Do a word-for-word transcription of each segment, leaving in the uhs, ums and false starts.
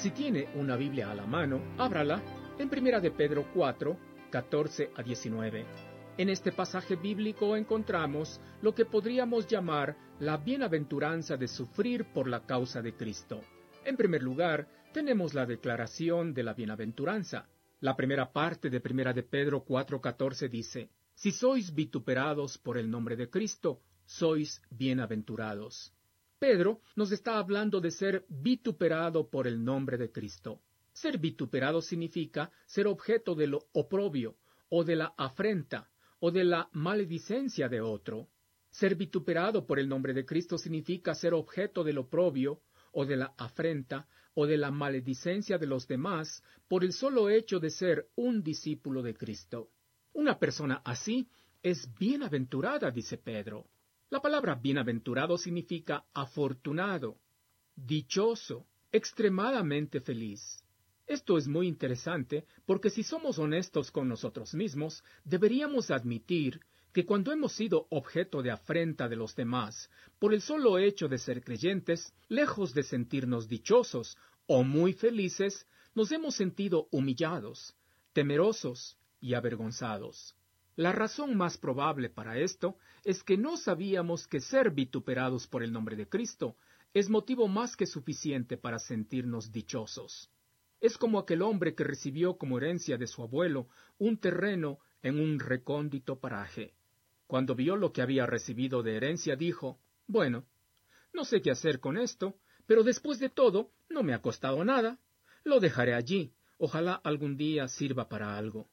Si tiene una Biblia a la mano, ábrala en Primera de Pedro cuatro, catorce a diecinueve. En este pasaje bíblico encontramos lo que podríamos llamar la bienaventuranza de sufrir por la causa de Cristo. En primer lugar, tenemos la declaración de la bienaventuranza. La primera parte de Primera de Pedro cuatro catorce dice: Si sois vituperados por el nombre de Cristo, sois bienaventurados. Pedro nos está hablando de ser vituperado por el nombre de Cristo. Ser vituperado significa ser objeto de lo oprobio, o de la afrenta, o de la maledicencia de otro. Ser vituperado por el nombre de Cristo significa ser objeto del oprobio, o de la afrenta, o de la maledicencia de los demás, por el solo hecho de ser un discípulo de Cristo. Una persona así es bienaventurada, dice Pedro. La palabra bienaventurado significa afortunado, dichoso, extremadamente feliz. Esto es muy interesante porque si somos honestos con nosotros mismos, deberíamos admitir que cuando hemos sido objeto de afrenta de los demás, por el solo hecho de ser creyentes, lejos de sentirnos dichosos o muy felices, nos hemos sentido humillados, temerosos y avergonzados. La razón más probable para esto es que no sabíamos que ser vituperados por el nombre de Cristo es motivo más que suficiente para sentirnos dichosos. Es como aquel hombre que recibió como herencia de su abuelo un terreno en un recóndito paraje. Cuando vio lo que había recibido de herencia, dijo: Bueno, no sé qué hacer con esto, pero después de todo no me ha costado nada. Lo dejaré allí. Ojalá algún día sirva para algo.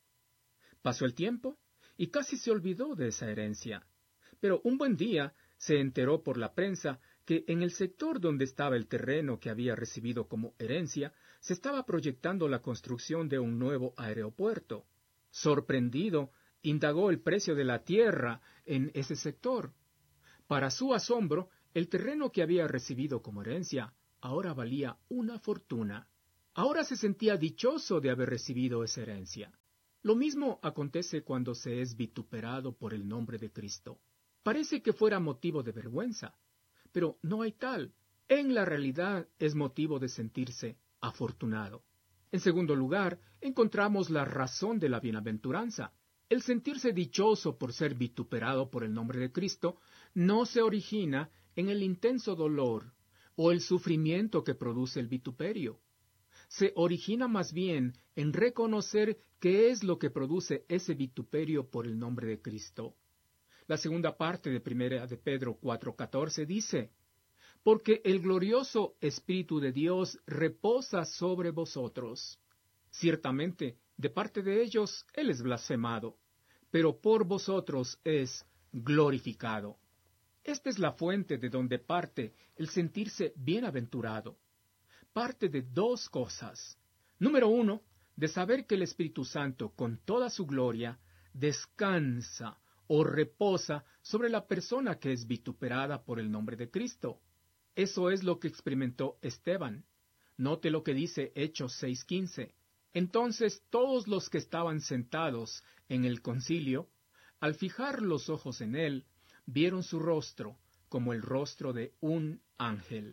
Pasó el tiempo y casi se olvidó de esa herencia. Pero un buen día se enteró por la prensa que en el sector donde estaba el terreno que había recibido como herencia, se estaba proyectando la construcción de un nuevo aeropuerto. Sorprendido, indagó el precio de la tierra en ese sector. Para su asombro, el terreno que había recibido como herencia ahora valía una fortuna. Ahora se sentía dichoso de haber recibido esa herencia. Lo mismo acontece cuando se es vituperado por el nombre de Cristo. Parece que fuera motivo de vergüenza, pero no hay tal. En la realidad es motivo de sentirse afortunado. En segundo lugar, encontramos la razón de la bienaventuranza. El sentirse dichoso por ser vituperado por el nombre de Cristo no se origina en el intenso dolor o el sufrimiento que produce el vituperio. Se origina más bien en reconocer qué es lo que produce ese vituperio por el nombre de Cristo. La segunda parte de Primera de Pedro cuatro catorce dice: Porque el glorioso Espíritu de Dios reposa sobre vosotros. Ciertamente, de parte de ellos Él es blasfemado, pero por vosotros es glorificado. Esta es la fuente de donde parte el sentirse bienaventurado. Parte de dos cosas. Número uno, de saber que el Espíritu Santo, con toda su gloria, descansa o reposa sobre la persona que es vituperada por el nombre de Cristo. Eso es lo que experimentó Esteban. Note lo que dice Hechos seis quince. Entonces todos los que estaban sentados en el concilio, al fijar los ojos en él, vieron su rostro como el rostro de un ángel.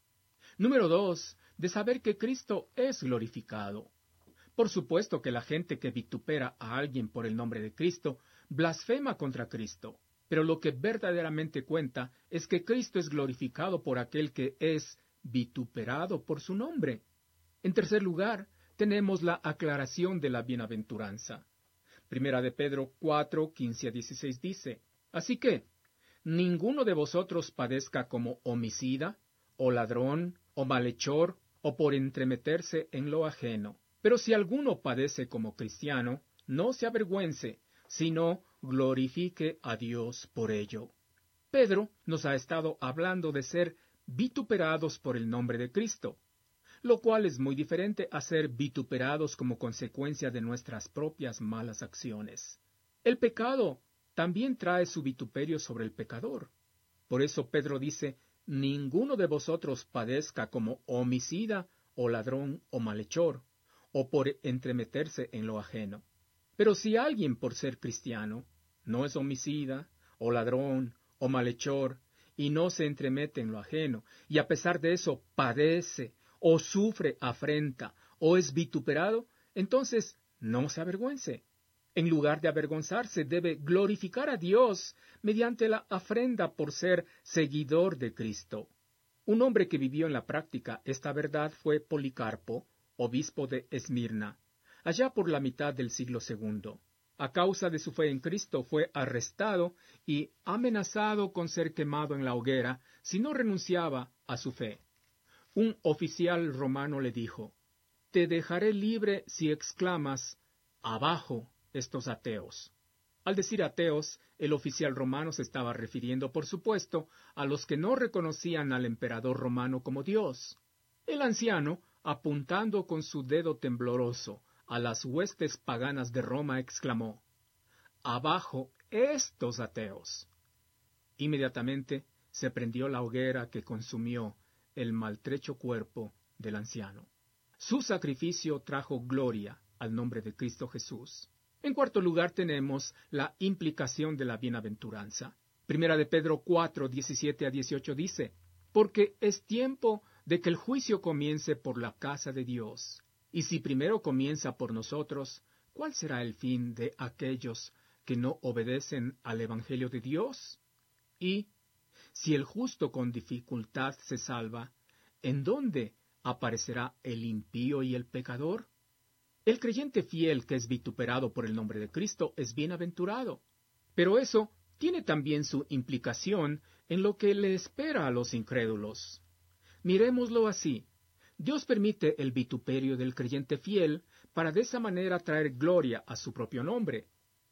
Número dos, de saber que Cristo es glorificado. Por supuesto que la gente que vitupera a alguien por el nombre de Cristo blasfema contra Cristo, pero lo que verdaderamente cuenta es que Cristo es glorificado por aquel que es vituperado por su nombre. En tercer lugar, tenemos la aclaración de la bienaventuranza. Primera de Pedro cuatro, quince a dieciséis dice: Así que, ninguno de vosotros padezca como homicida, o ladrón, o malhechor, o por entremeterse en lo ajeno. Pero si alguno padece como cristiano, no se avergüence, sino glorifique a Dios por ello. Pedro nos ha estado hablando de ser vituperados por el nombre de Cristo, lo cual es muy diferente a ser vituperados como consecuencia de nuestras propias malas acciones. El pecado también trae su vituperio sobre el pecador. Por eso Pedro dice: ninguno de vosotros padezca como homicida, o ladrón, o malhechor, o por entremeterse en lo ajeno. Pero si alguien, por ser cristiano, no es homicida, o ladrón, o malhechor, y no se entremete en lo ajeno, y a pesar de eso padece o sufre afrenta, o es vituperado, entonces no se avergüence. En lugar de avergonzarse, debe glorificar a Dios mediante la afrenta por ser seguidor de Cristo. Un hombre que vivió en la práctica esta verdad fue Policarpo, obispo de Esmirna, allá por la mitad del siglo segundo. A causa de su fe en Cristo fue arrestado y amenazado con ser quemado en la hoguera si no renunciaba a su fe. Un oficial romano le dijo: «Te dejaré libre si exclamas, abajo estos ateos». Al decir ateos, el oficial romano se estaba refiriendo, por supuesto, a los que no reconocían al emperador romano como Dios. El anciano, apuntando con su dedo tembloroso a las huestes paganas de Roma, exclamó: «Abajo estos ateos». Inmediatamente se prendió la hoguera que consumió el maltrecho cuerpo del anciano. Su sacrificio trajo gloria al nombre de Cristo Jesús. En cuarto lugar tenemos la implicación de la bienaventuranza. Primera de Pedro cuatro, diecisiete a dieciocho dice: «Porque es tiempo de que el juicio comience por la casa de Dios. Y si primero comienza por nosotros, ¿cuál será el fin de aquellos que no obedecen al Evangelio de Dios? Y si el justo con dificultad se salva, ¿en dónde aparecerá el impío y el pecador?» El creyente fiel que es vituperado por el nombre de Cristo es bienaventurado. Pero eso tiene también su implicación en lo que le espera a los incrédulos. Miremoslo así. Dios permite el vituperio del creyente fiel para de esa manera traer gloria a su propio nombre.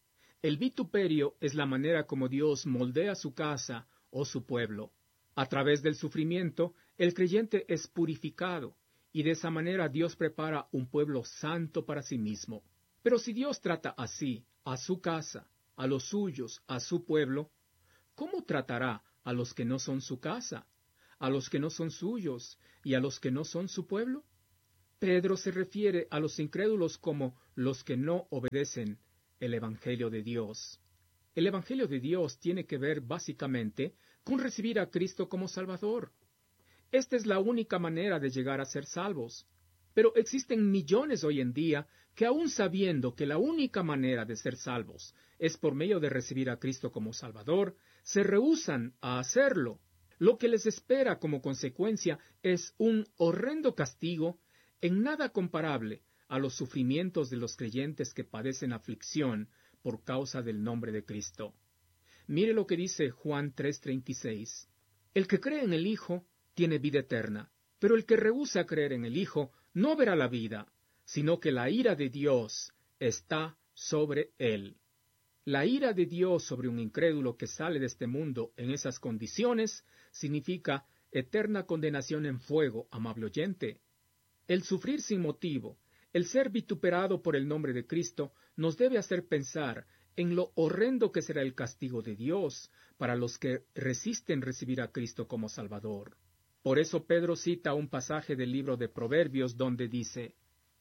El vituperio es la manera como Dios moldea su casa o su pueblo. A través del sufrimiento, el creyente es purificado, y de esa manera Dios prepara un pueblo santo para sí mismo. Pero si Dios trata así a su casa, a los suyos, a su pueblo, ¿cómo tratará a los que no son su casa, a los que no son suyos y a los que no son su pueblo? Pedro se refiere a los incrédulos como los que no obedecen el Evangelio de Dios. El Evangelio de Dios tiene que ver básicamente con recibir a Cristo como Salvador. Esta es la única manera de llegar a ser salvos. Pero existen millones hoy en día que, aun sabiendo que la única manera de ser salvos es por medio de recibir a Cristo como Salvador, se rehúsan a hacerlo. Lo que les espera como consecuencia es un horrendo castigo en nada comparable a los sufrimientos de los creyentes que padecen aflicción por causa del nombre de Cristo. Mire lo que dice Juan tres treinta y seis. El que cree en el Hijo tiene vida eterna, pero el que rehúsa creer en el Hijo no verá la vida, sino que la ira de Dios está sobre él. La ira de Dios sobre un incrédulo que sale de este mundo en esas condiciones significa eterna condenación en fuego, amable oyente. El sufrir sin motivo, el ser vituperado por el nombre de Cristo, nos debe hacer pensar en lo horrendo que será el castigo de Dios para los que resisten recibir a Cristo como Salvador. Por eso Pedro cita un pasaje del libro de Proverbios donde dice: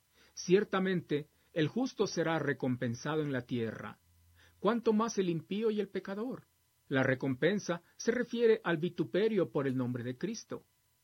«Ciertamente el justo será recompensado en la tierra, cuanto más el impío y el pecador». La recompensa se refiere al vituperio por el nombre de Cristo.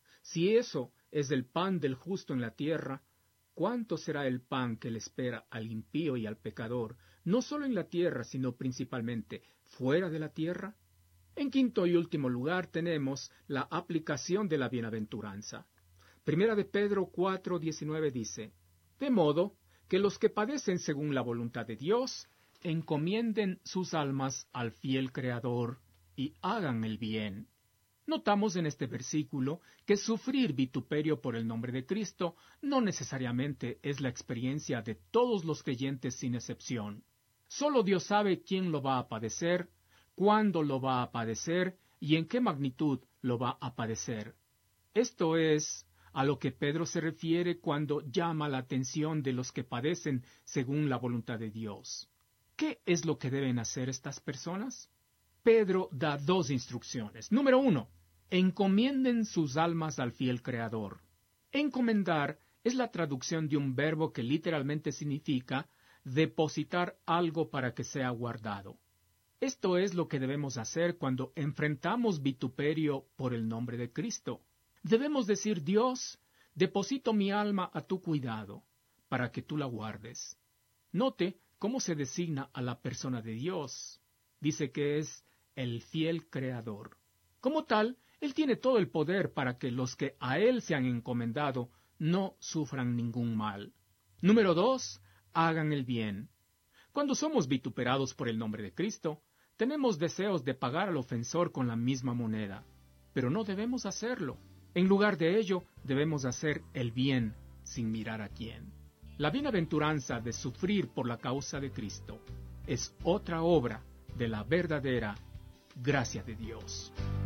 Si eso es el pan del justo en la tierra, ¿cuánto será el pan que le espera al impío y al pecador, no solo en la tierra, sino principalmente fuera de la tierra? En quinto y último lugar tenemos la aplicación de la bienaventuranza. Primera de Pedro cuatro diecinueve dice: «De modo que los que padecen según la voluntad de Dios, encomienden sus almas al fiel Creador y hagan el bien». Notamos en este versículo que sufrir vituperio por el nombre de Cristo no necesariamente es la experiencia de todos los creyentes sin excepción. Solo Dios sabe quién lo va a padecer, cuándo lo va a padecer y en qué magnitud lo va a padecer. Esto es a lo que Pedro se refiere cuando llama la atención de los que padecen según la voluntad de Dios. ¿Qué es lo que deben hacer estas personas? Pedro da dos instrucciones. Número uno, encomienden sus almas al fiel Creador. Encomendar es la traducción de un verbo que literalmente significa depositar algo para que sea guardado. Esto es lo que debemos hacer cuando enfrentamos vituperio por el nombre de Cristo. Debemos decir: Dios, Deposito mi alma a tu cuidado, para que tú la guardes. Note cómo se designa a la persona de Dios. Dice que es el fiel Creador. Como tal, Él tiene todo el poder para que los que a Él se han encomendado no sufran ningún mal. Número dos, hagan el bien. Cuando somos vituperados por el nombre de Cristo, tenemos deseos de pagar al ofensor con la misma moneda, pero no debemos hacerlo. En lugar de ello, debemos hacer el bien sin mirar a quién. La bienaventuranza de sufrir por la causa de Cristo es otra obra de la verdadera gracia de Dios.